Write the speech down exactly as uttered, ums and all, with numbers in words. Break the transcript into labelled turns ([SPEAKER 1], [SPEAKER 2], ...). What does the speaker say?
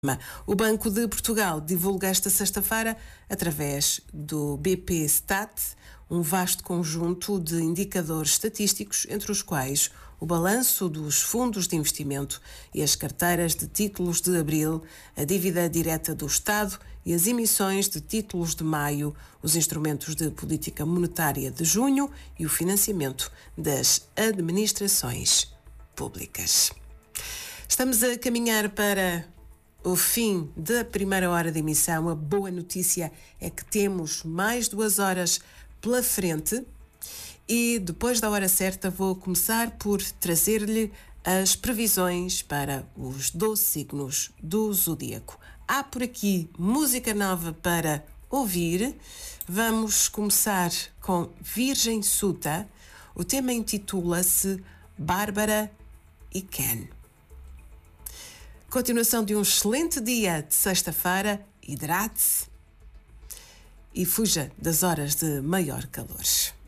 [SPEAKER 1] O Banco de Portugal divulga esta sexta-feira, através do B P Stat, um vasto conjunto de indicadores estatísticos, entre os quais o balanço dos fundos de investimento e as carteiras de títulos de abril, a dívida direta do Estado e as emissões de títulos de maio, os instrumentos de política monetária de junho e o financiamento das administrações públicas. Estamos a caminhar para o fim da primeira hora de emissão. A boa notícia é que temos mais duas horas pela frente e depois da hora certa vou começar por trazer-lhe as previsões para os doze signos do zodíaco. Há por aqui música nova para ouvir. Vamos começar com Virgem Suta. O tema intitula-se Bárbara e Ken. Continuação de um excelente dia de sexta-feira, hidrate-se e fuja das horas de maior calor.